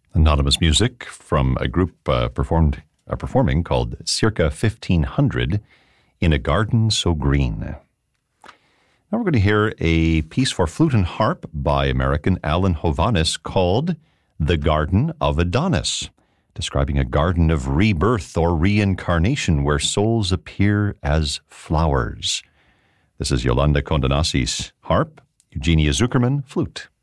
Anonymous music from a group performing called Circa 1500 in a Garden So Green. Now we're going to hear a piece for flute and harp by American Alan Hovhaness called The Garden of Adonis, describing a garden of rebirth or reincarnation where souls appear as flowers. This is Yolanda Condonasi's harp, Eugenia Zuckerman, flute.